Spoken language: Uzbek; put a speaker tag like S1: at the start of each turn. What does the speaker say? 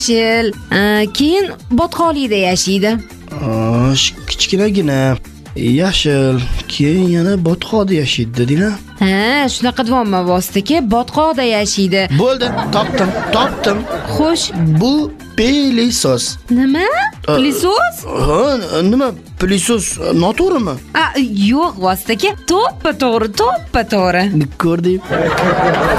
S1: yashil, keyin botqoqlikda yashaydi.
S2: Kichkinagina yashil, keyin yana botqoqda yashaydi dedinglar.
S1: Shunaqa deyapman Vostika, botqoqda yashaydi.
S2: Bo'ldi, topdim.
S1: Xo'sh,
S2: Bu pelisos.
S1: nima? Pilisos?
S2: Nima? Pelisos noto'g'rimi?
S1: Yo'q Vostika, to'ppa to'g'ri.
S2: Ko'rding?